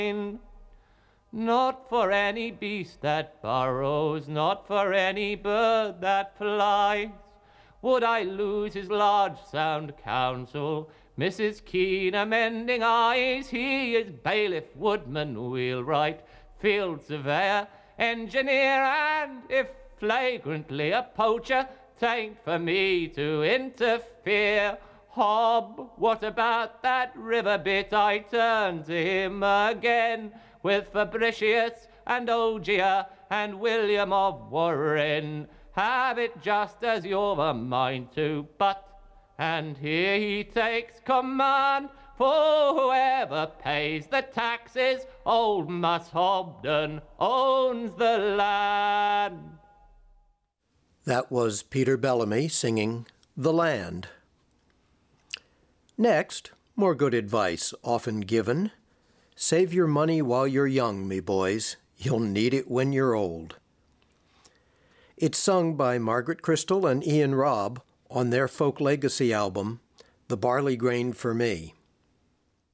Not for any beast that burrows, not for any bird that flies, would I lose his large sound counsel, Mrs. Keen amending eyes. He is bailiff, woodman, wheelwright, field surveyor, engineer, and if flagrantly a poacher, 'tain't for me to interfere. Hob, what about that river bit? I turn to him again, with Fabricius and Ogier and William of Warren. Have it just as you've a mind to, but, and here he takes command, for whoever pays the taxes, old Mus Hobden owns the land. That was Peter Bellamy singing The Land. Next, more good advice often given. Save your money while you're young, me boys. You'll need it when you're old. It's sung by Margaret Crystal and Ian Robb on their Folk Legacy album, The Barley Grain for Me.